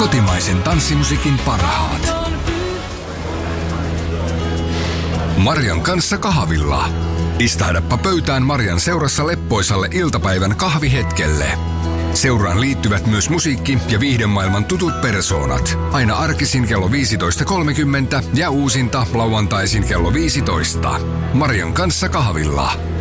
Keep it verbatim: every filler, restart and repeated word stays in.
Kotimaisen tanssimusiikin parhaat. Marian kanssa kahvilla. Istahdappa pöytään Marian seurassa leppoisalle iltapäivän kahvihetkelle. Seuraan liittyvät myös musiikki- ja viihdemaailman tutut persoonat. Aina arkisin kello viisitoista kolmekymmentä ja uusinta lauantaisin kello viisitoista. Marian kanssa kahvilla.